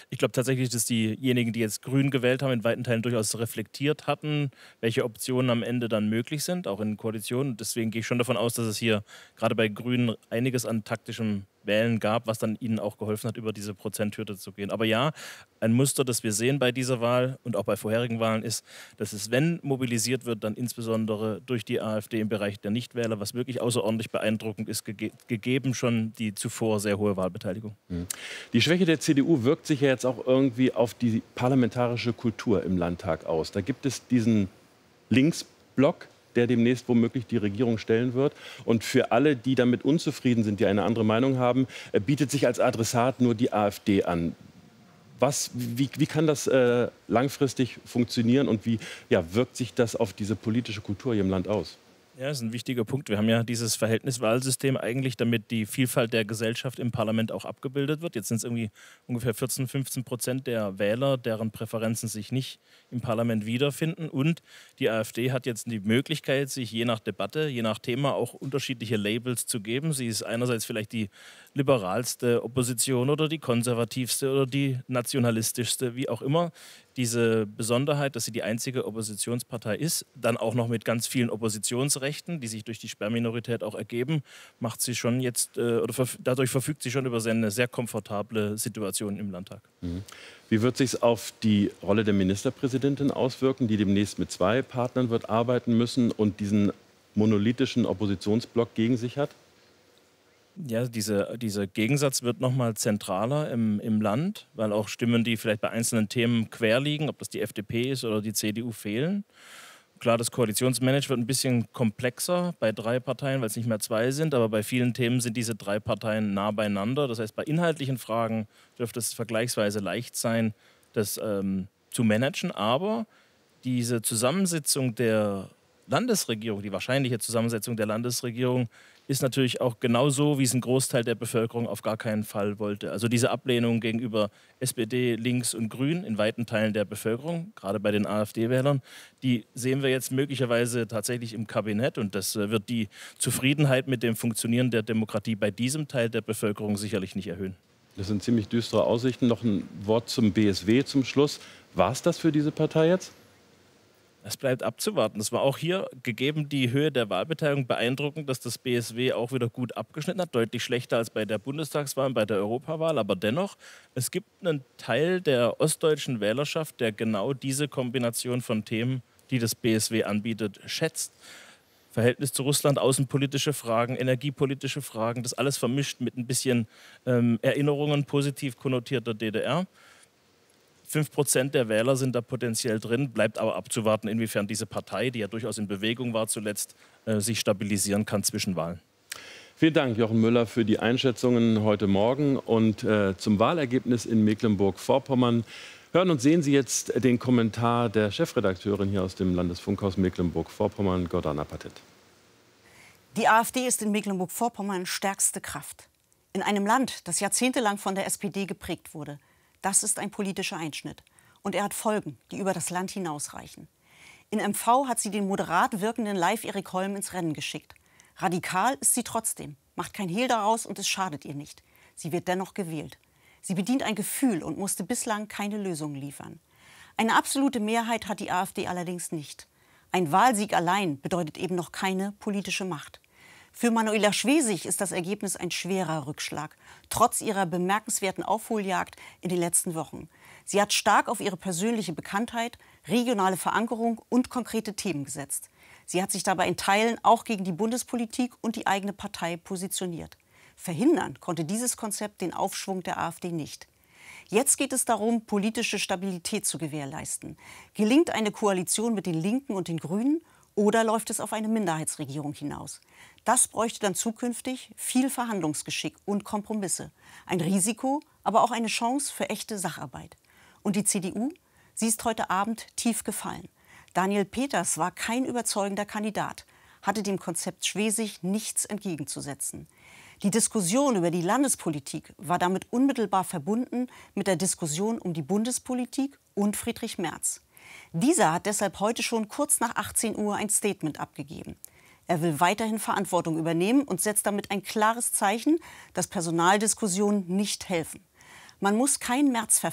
Ich glaube tatsächlich, dass diejenigen, die jetzt Grün gewählt haben, in weiten Teilen durchaus reflektiert hatten, welche Optionen am Ende dann möglich sind, auch in Koalitionen. Und deswegen gehe ich schon davon aus, dass es hier gerade bei Grünen einiges an taktischem Wählen gab, was dann ihnen auch geholfen hat, über diese Prozenthürde zu gehen. Aber ja, ein Muster, das wir sehen bei dieser Wahl und auch bei vorherigen Wahlen ist, dass es, wenn mobilisiert wird, dann insbesondere durch die AfD im Bereich der Nichtwähler, was wirklich außerordentlich beeindruckend ist, gegeben schon die zuvor sehr hohe Wahlbeteiligung. Mhm. Die Schwäche der CDU wirkt sich ja jetzt auch irgendwie auf die parlamentarische Kultur im Landtag aus. Da gibt es diesen Linksblock, der demnächst womöglich die Regierung stellen wird. Und für alle, die damit unzufrieden sind, die eine andere Meinung haben, bietet sich als Adressat nur die AfD an. Wie kann das langfristig funktionieren und wie wirkt sich das auf diese politische Kultur hier im Land aus? Ja, das ist ein wichtiger Punkt. Wir haben ja dieses Verhältniswahlsystem eigentlich, damit die Vielfalt der Gesellschaft im Parlament auch abgebildet wird. Jetzt sind es irgendwie ungefähr 14, 15% der Wähler, deren Präferenzen sich nicht im Parlament wiederfinden. Und die AfD hat jetzt die Möglichkeit, sich je nach Debatte, je nach Thema auch unterschiedliche Labels zu geben. Sie ist einerseits vielleicht die liberalste Opposition oder die konservativste oder die nationalistischste, wie auch immer. Diese Besonderheit, dass sie die einzige Oppositionspartei ist, dann auch noch mit ganz vielen Oppositionsrechten, die sich durch die Sperrminorität auch ergeben, macht sie schon jetzt, dadurch verfügt sie schon über eine sehr komfortable Situation im Landtag. Mhm. Wie wird sich auf die Rolle der Ministerpräsidentin auswirken, die demnächst mit 2 Partnern wird arbeiten müssen und diesen monolithischen Oppositionsblock gegen sich hat? Ja, dieser Gegensatz wird noch mal zentraler im Land, weil auch Stimmen, die vielleicht bei einzelnen Themen quer liegen, ob das die FDP ist oder die CDU, fehlen. Klar, das Koalitionsmanagement wird ein bisschen komplexer bei 3 Parteien, weil es nicht mehr 2 sind, aber bei vielen Themen sind diese 3 Parteien nah beieinander. Das heißt, bei inhaltlichen Fragen dürfte es vergleichsweise leicht sein, das zu managen, aber diese Zusammensetzung der Landesregierung, die wahrscheinliche Zusammensetzung der Landesregierung, ist natürlich auch genau so, wie es ein Großteil der Bevölkerung auf gar keinen Fall wollte. Also diese Ablehnung gegenüber SPD, Links und Grün in weiten Teilen der Bevölkerung, gerade bei den AfD-Wählern, die sehen wir jetzt möglicherweise tatsächlich im Kabinett. Und das wird die Zufriedenheit mit dem Funktionieren der Demokratie bei diesem Teil der Bevölkerung sicherlich nicht erhöhen. Das sind ziemlich düstere Aussichten. Noch ein Wort zum BSW zum Schluss. War es das für diese Partei jetzt? Es bleibt abzuwarten. Es war auch hier, gegeben die Höhe der Wahlbeteiligung, beeindruckend, dass das BSW auch wieder gut abgeschnitten hat. Deutlich schlechter als bei der Bundestagswahl und bei der Europawahl. Aber dennoch, es gibt einen Teil der ostdeutschen Wählerschaft, der genau diese Kombination von Themen, die das BSW anbietet, schätzt. Verhältnis zu Russland, außenpolitische Fragen, energiepolitische Fragen, das alles vermischt mit ein bisschen Erinnerungen positiv konnotierter DDR. 5% der Wähler sind da potenziell drin, bleibt aber abzuwarten, inwiefern diese Partei, die ja durchaus in Bewegung war zuletzt, sich stabilisieren kann zwischen Wahlen. Vielen Dank, Jochen Müller, für die Einschätzungen heute Morgen. Und zum Wahlergebnis in Mecklenburg-Vorpommern hören und sehen Sie jetzt den Kommentar der Chefredakteurin hier aus dem Landesfunkhaus Mecklenburg-Vorpommern, Gordana Patet. Die AfD ist in Mecklenburg-Vorpommern stärkste Kraft. In einem Land, das jahrzehntelang von der SPD geprägt wurde. Das ist ein politischer Einschnitt. Und er hat Folgen, die über das Land hinausreichen. In MV hat sie den moderat wirkenden Live-Erik Holm ins Rennen geschickt. Radikal ist sie trotzdem, macht kein Hehl daraus und es schadet ihr nicht. Sie wird dennoch gewählt. Sie bedient ein Gefühl und musste bislang keine Lösungen liefern. Eine absolute Mehrheit hat die AfD allerdings nicht. Ein Wahlsieg allein bedeutet eben noch keine politische Macht. Für Manuela Schwesig ist das Ergebnis ein schwerer Rückschlag, trotz ihrer bemerkenswerten Aufholjagd in den letzten Wochen. Sie hat stark auf ihre persönliche Bekanntheit, regionale Verankerung und konkrete Themen gesetzt. Sie hat sich dabei in Teilen auch gegen die Bundespolitik und die eigene Partei positioniert. Verhindern konnte dieses Konzept den Aufschwung der AfD nicht. Jetzt geht es darum, politische Stabilität zu gewährleisten. Gelingt eine Koalition mit den Linken und den Grünen oder läuft es auf eine Minderheitsregierung hinaus? Das bräuchte dann zukünftig viel Verhandlungsgeschick und Kompromisse. Ein Risiko, aber auch eine Chance für echte Sacharbeit. Und die CDU? Sie ist heute Abend tief gefallen. Daniel Peters war kein überzeugender Kandidat, hatte dem Konzept Schwesig nichts entgegenzusetzen. Die Diskussion über die Landespolitik war damit unmittelbar verbunden mit der Diskussion um die Bundespolitik und Friedrich Merz. Dieser hat deshalb heute schon kurz nach 18 Uhr ein Statement abgegeben. Er will weiterhin Verantwortung übernehmen und setzt damit ein klares Zeichen, dass Personaldiskussionen nicht helfen. Man muss kein Merz